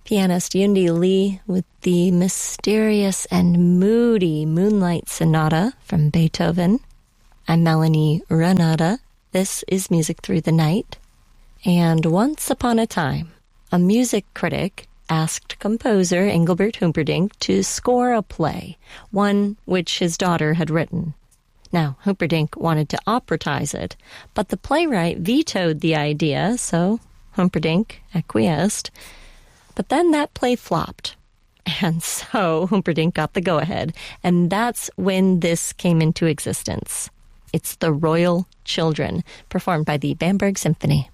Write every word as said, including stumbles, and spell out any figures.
Pianist Yundi Lee with the mysterious and moody Moonlight Sonata from Beethoven. I'm Melanie Renata. This is Music Through the Night. And once upon a time, a music critic asked composer Engelbert Humperdinck to score a play, one which his daughter had written. Now, Humperdinck wanted to operatize it, but the playwright vetoed the idea, so Humperdinck acquiesced. But then that play flopped, and so Humperdinck got the go-ahead, and that's when this came into existence. It's The Royal Children, performed by the Bamberg Symphony.